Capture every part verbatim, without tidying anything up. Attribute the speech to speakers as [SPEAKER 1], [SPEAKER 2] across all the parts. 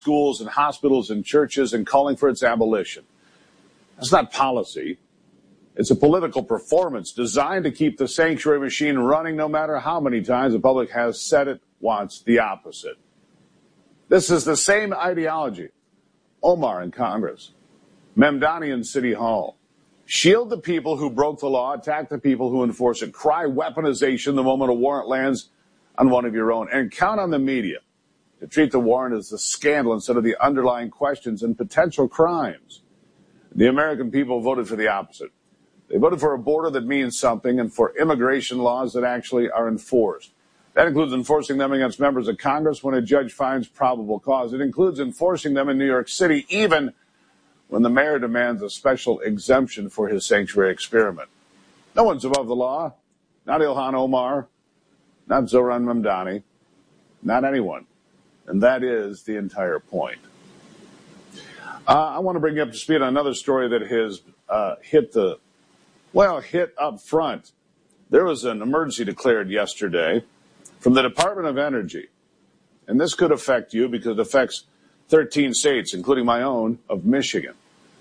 [SPEAKER 1] schools and hospitals and churches and calling for its abolition. That's not policy. It's a political performance designed to keep the sanctuary machine running no matter how many times the public has said it wants the opposite. This is the same ideology. Omar in Congress, Mamdani in City Hall. Shield the people who broke the law, attack the people who enforce it, cry weaponization the moment a warrant lands on one of your own, and count on the media to treat the warrant as the scandal instead of the underlying questions and potential crimes. The American people voted for the opposite. They voted for a border that means something and for immigration laws that actually are enforced. That includes enforcing them against members of Congress when a judge finds probable cause. It includes enforcing them in New York City, even when the mayor demands a special exemption for his sanctuary experiment. No one's above the law. Not Ilhan Omar, not Zohran Mamdani, not anyone. And that is the entire point. Uh, I want to bring you up to speed on another story that has uh, hit the, well, hit up front. There was an emergency declared yesterday from the Department of Energy. And this could affect you because it affects thirteen states, including my own, of Michigan.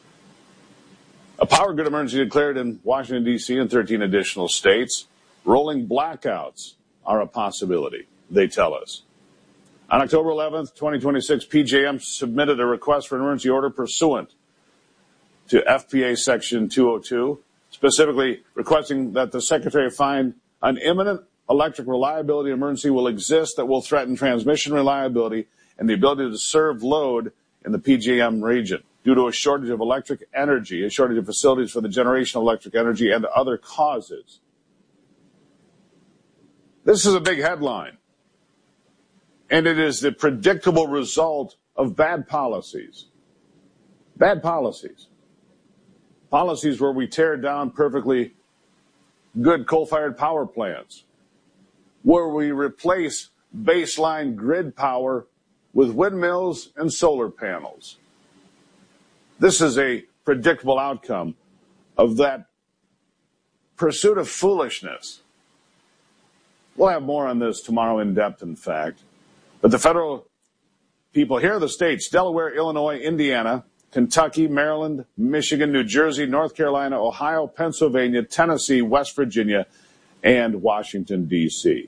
[SPEAKER 1] A power grid emergency declared in Washington, D C and thirteen additional states. Rolling blackouts are a possibility, they tell us. On October eleventh, twenty twenty-six, P J M submitted a request for an emergency order pursuant to F P A Section two oh two, specifically requesting that the Secretary find an imminent electric reliability emergency will exist that will threaten transmission reliability and the ability to serve load in the P J M region due to a shortage of electric energy, a shortage of facilities for the generation of electric energy, and other causes. This is a big headline, and it is the predictable result of bad policies. Bad policies. Policies where we tear down perfectly good coal-fired power plants, where we replace baseline grid power with windmills and solar panels. This is a predictable outcome of that pursuit of foolishness. We'll have more on this tomorrow in depth, in fact. But the federal people, here are the states: Delaware, Illinois, Indiana, Kentucky, Maryland, Michigan, New Jersey, North Carolina, Ohio, Pennsylvania, Tennessee, West Virginia, and Washington, D C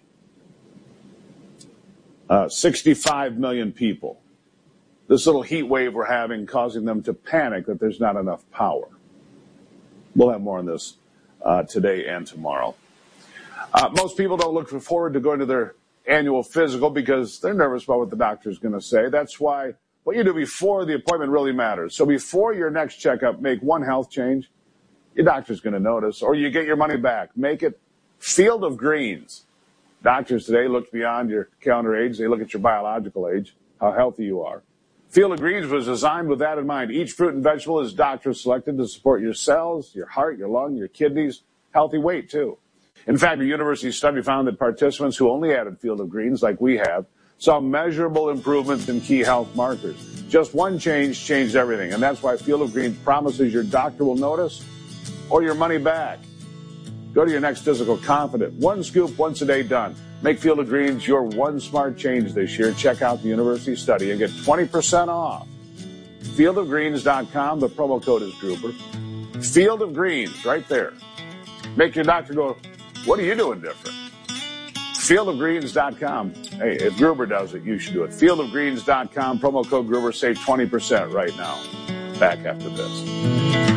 [SPEAKER 1] Uh, sixty-five million people. This little heat wave we're having causing them to panic that there's not enough power. We'll have more on this uh, today and tomorrow. Uh, most people don't look forward to going to their annual physical because they're nervous about what the doctor's going to say. That's why what you do before the appointment really matters. So before your next checkup, make one health change. Your doctor's going to notice, or you get your money back. Make it Field of Greens. Doctors today look beyond your calendar age. They look at your biological age, how healthy you are. Field of Greens was designed with that in mind. Each fruit and vegetable is doctor selected to support your cells, your heart, your lung, your kidneys, healthy weight too. In fact, a university study found that participants who only added Field of Greens, like we have, saw measurable improvements in key health markers. Just one change changed everything, and that's why Field of Greens promises your doctor will notice or your money back. Go to your next physical confident. One scoop once a day done. Make Field of Greens your one smart change this year. Check out the university study and get twenty percent off. field of greens dot com. The promo code is Gruber. Field of Greens, right there. Make your doctor go, what are you doing different? field of greens dot com. Hey, if Gruber does it, you should do it. field of greens dot com. Promo code Gruber. Save twenty percent right now. Back after this.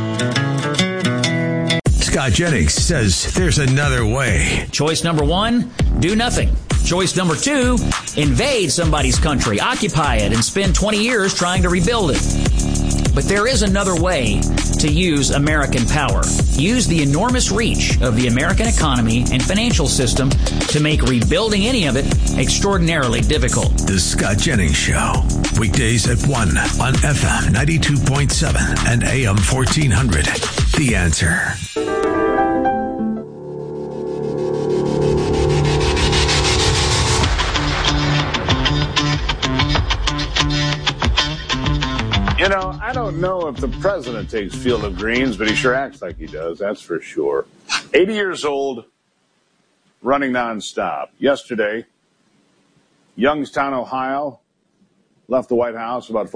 [SPEAKER 2] Scott Jennings says there's another way.
[SPEAKER 3] Choice number one, do nothing. Choice number two, invade somebody's country, occupy it, and spend twenty years trying to rebuild it. But there is another way to use American power. Use the enormous reach of the American economy and financial system to make rebuilding any of it extraordinarily difficult.
[SPEAKER 2] The Scott Jennings Show. Weekdays at one on F M ninety-two point seven and A M fourteen hundred. The Answer.
[SPEAKER 1] You know, I don't know if the president takes Field of Greens, but he sure acts like he does, that's for sure. eighty years old, running nonstop. Yesterday, Youngstown, Ohio, left the White House about